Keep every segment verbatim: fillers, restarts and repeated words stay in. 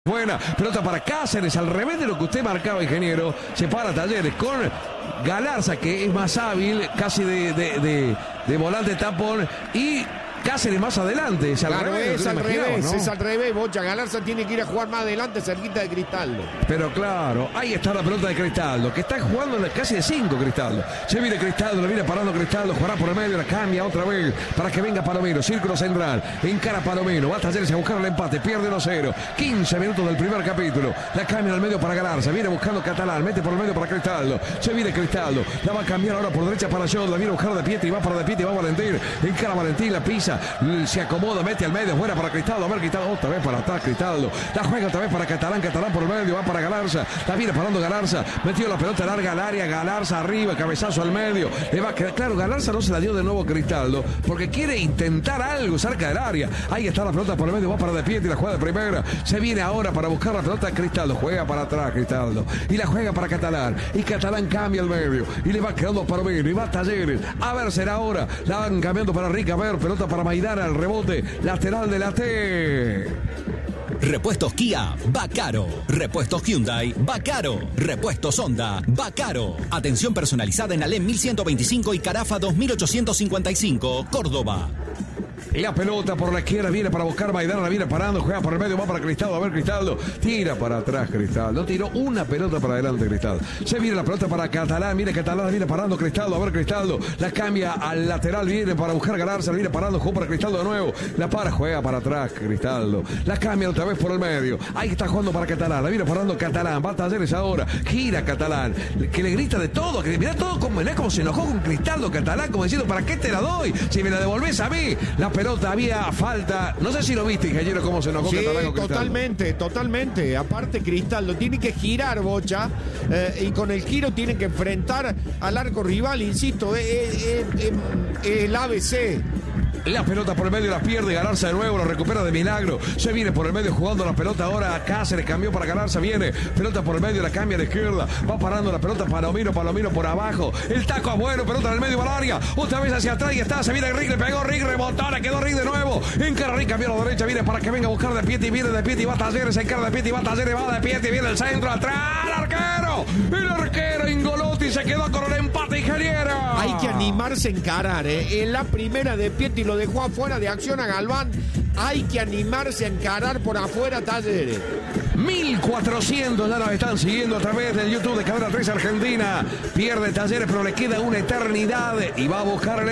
Buena, pelota para Cáceres, al revés de lo que usted marcaba, ingeniero. Se para Talleres con Galarza, que es más hábil, casi de, de, de, de volante tapón, y Cáceres más adelante. Es al claro, revés, es al revés, ¿no? es al revés, Bocha. Galarza tiene que ir a jugar más adelante, cerquita de Cristaldo. Pero claro, ahí está la pelota de Cristaldo, que está jugando en la casi de cinco Cristaldo. Se viene Cristaldo, le viene parando Cristaldo, jugará por el medio, la cambia otra vez para que venga Palomino, círculo central, encara Palomino, va a Talleres a buscar el empate, pierde uno cero. quince minutos del primer capítulo, la cambia al medio para Galarza, viene buscando Catalán, mete por el medio para Cristaldo, se viene Cristaldo, la va a cambiar ahora por derecha para Jod, la viene a buscar de Pietri, va para de Pietri, va Valentín, encara Valentín, la pisa, se acomoda, mete al medio, buena para Cristaldo, a ver Cristaldo, otra vez para atrás Cristaldo, la juega otra vez para Catalán, Catalán por el medio, va para Galarza, la viene parando Galarza, metió la pelota larga al área, Galarza arriba, cabezazo al medio, le va a quedar, claro, Galarza no se la dio de nuevo Cristaldo, porque quiere intentar algo cerca del área, ahí está la pelota por el medio, va para de Pietri, la juega de primera, se viene ahora para buscar la pelota, Cristaldo, juega para atrás Cristaldo, y la juega para Catalán, y Catalán cambia el medio, y le va quedando para Palomino, y va Talleres, a ver, será ahora, la van cambiando para Rica, a ver, pelota para Maidana, al rebote, lateral de la T. Repuestos Kia, va caro. Repuestos Hyundai, va caro. Repuestos Honda, va caro. Atención personalizada en Alem mil ciento veinticinco y Carafa dos mil ochocientos cincuenta y cinco, Córdoba. La pelota por la izquierda viene para buscar Maidana, la viene parando, juega por el medio, va para Cristaldo, a ver Cristaldo, tira para atrás Cristaldo, tiró una pelota para adelante Cristaldo, se viene la pelota para Catalán, viene Catalán, la viene parando Cristaldo, a ver Cristaldo, la cambia al lateral, viene para buscar Galarza, la viene parando, juega para Cristaldo de nuevo, la para, juega para atrás Cristaldo, la cambia otra vez por el medio, ahí está jugando para Catalán, la viene parando Catalán, va a Talleres ahora, gira Catalán, que le grita de todo, que mirá todo como, mirá como se enojó con Cristaldo Catalán, como diciendo, ¿para qué te la doy? Si me la devolvés a mí, la pelota, había falta, no sé si lo viste, ingeniero, cómo se enojó sí, Catalán con Cristaldo. Totalmente, totalmente, aparte Cristaldo tiene que girar, Bocha, eh, y con el giro tiene que enfrentar al arco rival, insisto, es eh, eh, eh, el A B C. La pelota por el medio la pierde, Galarza de nuevo, lo recupera de milagro, se viene por el medio jugando la pelota ahora, Cáceres cambió para Galarza, viene, pelota por el medio, la cambia a la izquierda, va parando la pelota Palomino, Palomino por abajo, el taco es bueno, pelota en el medio para el área, otra vez hacia atrás y está, se viene Rick, le pegó Rick, rebotó, le quedó Rick de nuevo, encara Rick, cambió a la derecha, viene para que venga a buscar de Pietri, viene de Pietri, va a Talleres, encara de Pietri, va a Talleres, va de Pietri, viene el centro, atrás, el arquero, el arquero Ingolotti se quedó con el empate, ingeniero. Hay que animarse a encarar, ¿eh? En la primera de Pietri lo dejó afuera de acción a Galván. Hay que animarse a encarar por afuera Talleres. mil cuatrocientos ya nos están siguiendo a través del YouTube de Cadena tres Argentina. Pierde Talleres, pero le queda una eternidad y va a buscar el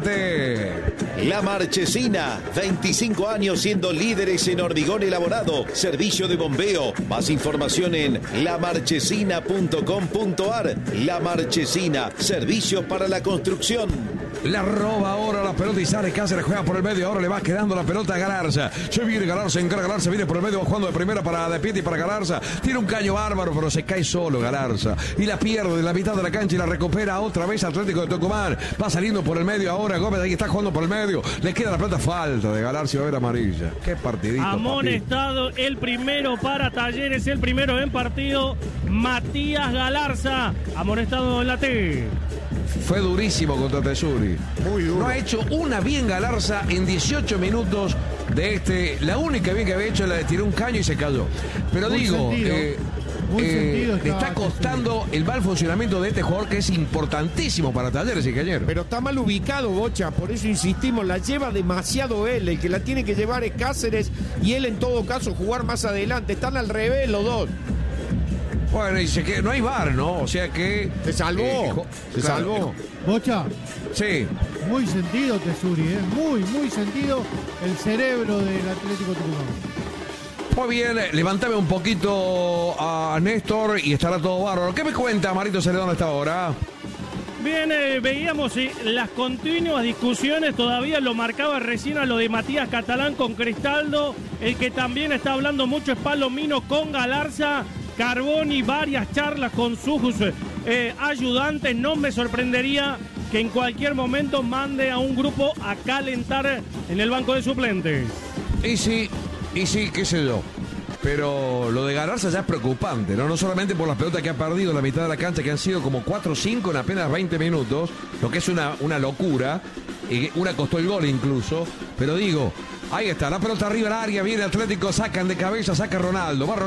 empate. La Marchesina, veinticinco años siendo líderes en hormigón elaborado, servicio de bombeo. Más información en la marchesina punto com punto ar. La Marchesina, servicios para la construcción. La roba ahora la pelota y sale Cáceres, juega por el medio, ahora le va quedando la pelota a Galarza. Se viene Galarza, encara Galarza, viene por el medio, va jugando de primera para De Pietri, para Galarza. Tiene un caño bárbaro, pero se cae solo Galarza. Y la pierde en la mitad de la cancha y la recupera otra vez Atlético de Tucumán. Va saliendo por el medio ahora Gómez, ahí está jugando por el medio. Le queda la pelota, falta de Galarza y va a ver amarilla. Qué partidito. Amonestado el primero para Talleres, el primero en partido, Matías Galarza. Amonestado en la T. Fue durísimo contra Tesuri. Muy duro. No ha hecho una bien Galarza en dieciocho minutos de este. La única bien que había hecho la de tiró un caño y se cayó. Pero Muy digo, sentido. eh, Muy eh, sentido le está está costando el mal funcionamiento de este jugador que es importantísimo para Talleres, ingeniero. Pero está mal ubicado, Bocha, por eso insistimos, la lleva demasiado él. El que la tiene que llevar es Cáceres y él en todo caso jugar más adelante. Están al revés los dos. Bueno, y se que no hay V A R, ¿no? O sea que. Se salvó, eh, se claro, salvó. Bocha, Sí. muy sentido Tesuri, ¿eh? Muy, muy sentido el cerebro del Atlético Tucumán. Muy bien, levantame un poquito a Néstor y estará todo bárbaro. ¿Qué me cuenta Marito Celedón a esta hora? Bien, eh, veíamos eh, las continuas discusiones, todavía lo marcaba recién a lo de Matías Catalán con Cristaldo, el que también está hablando mucho es Palomino con Galarza, Carboni, varias charlas con sus eh, ayudantes, no me sorprendería que en cualquier momento mande a un grupo a calentar en el banco de suplentes. Y sí, y sí, qué sé yo. Pero lo de Galarza ya es preocupante, ¿no? No solamente por las pelotas que ha perdido en la mitad de la cancha, que han sido como cuatro o cinco en apenas veinte minutos, lo que es una, una locura, y una costó el gol incluso, pero digo, Ahí está, la pelota arriba del área, viene Atlético, sacan de cabeza, saca Ronaldo. Va